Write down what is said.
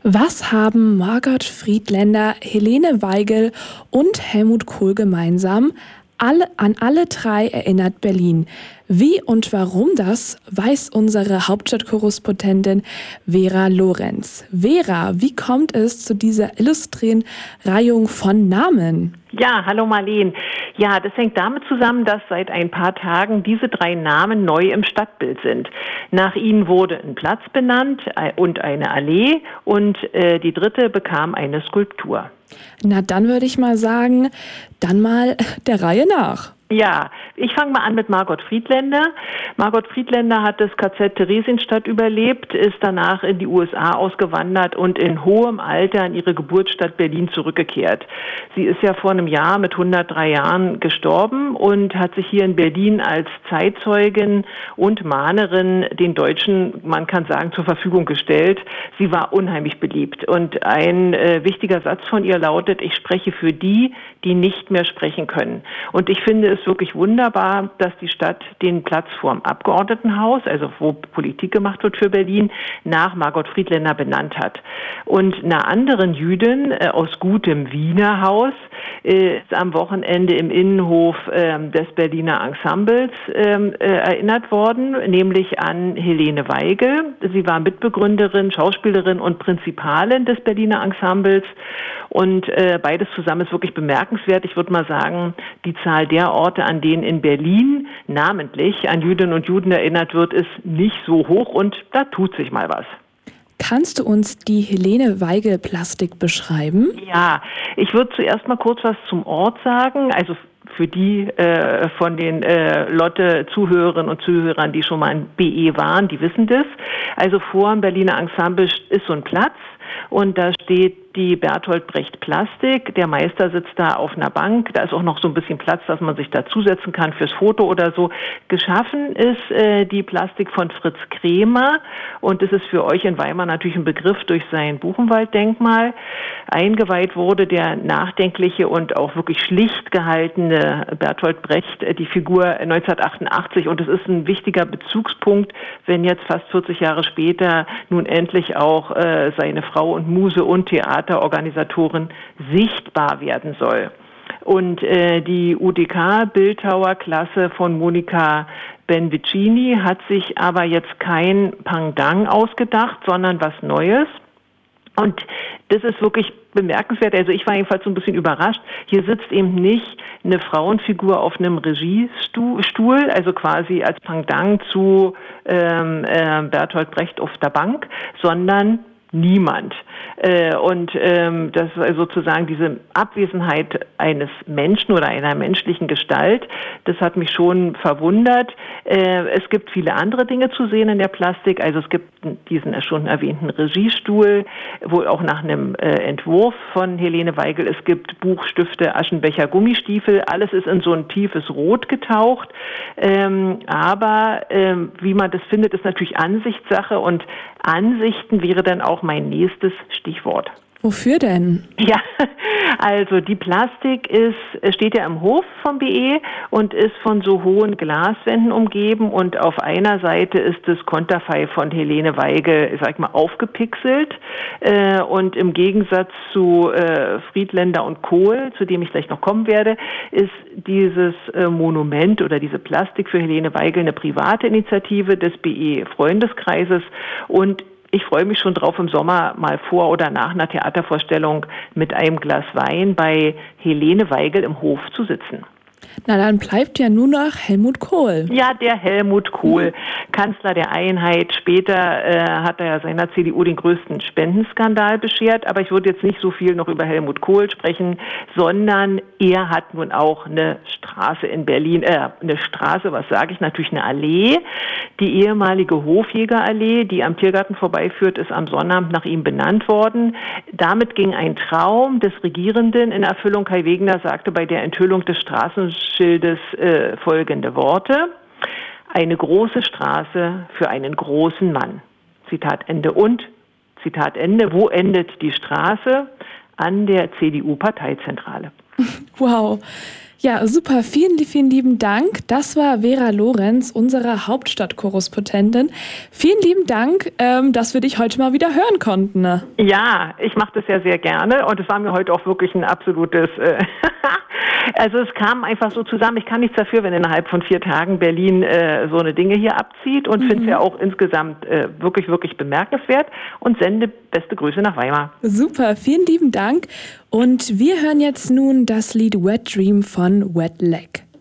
Was haben Margot Friedländer, Helene Weigel und Helmut Kohl gemeinsam? An alle drei erinnert Berlin. Wie und warum das, weiß unsere Hauptstadtkorrespondentin Vera Lorenz. Vera, wie kommt es zu dieser illustren Reihung von Namen? Ja, hallo Marleen. Ja, das hängt damit zusammen, dass seit ein paar Tagen diese drei Namen neu im Stadtbild sind. Nach ihnen wurde ein Platz benannt und eine Allee und die dritte bekam eine Skulptur. Na, dann würde ich mal sagen, dann mal der Reihe nach. Ja, ich fange mal an mit Margot Friedländer. Margot Friedländer hat das KZ Theresienstadt überlebt, ist danach in die USA ausgewandert und in hohem Alter in ihre Geburtsstadt Berlin zurückgekehrt. Sie ist ja vor einem Jahr mit 103 Jahren gestorben und hat sich hier in Berlin als Zeitzeugin und Mahnerin den Deutschen, man kann sagen, zur Verfügung gestellt. Sie war unheimlich beliebt und ein wichtiger Satz von ihr lautet: Ich spreche für die, die nicht mehr sprechen können. Und ich finde es wirklich wunderbar, dass die Stadt den Platz vorm Abgeordnetenhaus, also wo Politik gemacht wird für Berlin, nach Margot Friedländer benannt hat. Und einer anderen Jüdin aus gutem Wiener Haus ist am Wochenende im Innenhof des Berliner Ensembles erinnert worden, nämlich an Helene Weigel. Sie war Mitbegründerin, Schauspielerin und Prinzipalin des Berliner Ensembles. Und beides zusammen ist wirklich bemerkenswert. Ich würde mal sagen, die Zahl der Orte, an denen in Berlin namentlich an Jüdinnen und Juden erinnert wird, ist nicht so hoch und da tut sich mal was. Kannst du uns die Helene Weigel Plastik beschreiben? Ja, ich würde zuerst mal kurz was zum Ort sagen. Also für die von den Lotte-Zuhörerinnen und Zuhörern, die schon mal in BE waren, die wissen das. Also vor dem Berliner Ensemble ist so ein Platz und da steht die Bertolt Brecht Plastik. Der Meister sitzt da auf einer Bank. Da ist auch noch so ein bisschen Platz, dass man sich da zusetzen kann fürs Foto oder so. Geschaffen ist die Plastik von Fritz Kremer und das ist für euch in Weimar natürlich ein Begriff durch sein Buchenwald-Denkmal. Eingeweiht wurde der nachdenkliche und auch wirklich schlicht gehaltene Bertolt Brecht, die Figur 1988, und es ist ein wichtiger Bezugspunkt, wenn jetzt fast 40 Jahre später nun endlich auch seine Frau und Muse und Theaterorganisatorin sichtbar werden soll. Und die UDK-Bildhauerklasse von Monika Benvicini hat sich aber jetzt kein Pendant ausgedacht, sondern was Neues. Und das ist wirklich bemerkenswert. Also ich war jedenfalls so ein bisschen überrascht. Hier sitzt eben nicht eine Frauenfigur auf einem Regiestuhl, also quasi als Pendant zu Bertolt Brecht auf der Bank, sondern niemand. Das ist sozusagen diese Abwesenheit eines Menschen oder einer menschlichen Gestalt, das hat mich schon verwundert. Es gibt viele andere Dinge zu sehen in der Plastik. Also es gibt diesen schon erwähnten Regiestuhl, wohl auch nach einem Entwurf von Helene Weigel. Es gibt Buchstifte, Aschenbecher, Gummistiefel. Alles ist in so ein tiefes Rot getaucht. Aber wie man das findet, ist natürlich Ansichtssache, und Ansichten wäre dann auch mein nächstes Stichwort. Wofür denn? Ja, also die Plastik steht ja im Hof vom BE und ist von so hohen Glaswänden umgeben, und auf einer Seite ist das Konterfei von Helene Weigel, ich sag mal, aufgepixelt, und im Gegensatz zu Friedländer und Kohl, zu dem ich gleich noch kommen werde, ist dieses Monument oder diese Plastik für Helene Weigel eine private Initiative des BE-Freundeskreises, und ich freue mich schon drauf, im Sommer mal vor oder nach einer Theatervorstellung mit einem Glas Wein bei Helene Weigel im Hof zu sitzen. Na, dann bleibt ja nur noch Helmut Kohl. Ja, der Helmut Kohl, Kanzler der Einheit. Später hat er ja seiner CDU den größten Spendenskandal beschert. Aber ich würde jetzt nicht so viel noch über Helmut Kohl sprechen, sondern er hat nun auch eine Straße in Berlin, natürlich eine Allee. Die ehemalige Hofjägerallee, die am Tiergarten vorbeiführt, ist am Sonnabend nach ihm benannt worden. Damit ging ein Traum des Regierenden in Erfüllung. Kai Wegener sagte bei der Enthüllung des Straßenschildes folgende Worte: Eine große Straße für einen großen Mann. Zitat Ende. Und, Zitat Ende, wo endet die Straße? An der CDU-Parteizentrale. Wow. Ja, super. Vielen, vielen lieben Dank. Das war Vera Lorenz, unsere Hauptstadtkorrespondentin. Vielen lieben Dank, dass wir dich heute mal wieder hören konnten. Ja, ich mache das ja sehr gerne und es war mir heute auch wirklich ein absolutes... Also es kam einfach so zusammen. Ich kann nichts dafür, wenn innerhalb von 4 Tagen Berlin so eine Dinge hier abzieht und finde es ja auch insgesamt wirklich, wirklich bemerkenswert und sende beste Grüße nach Weimar. Super, vielen lieben Dank. Und wir hören jetzt nun das Lied Wet Dream von Wet Leg.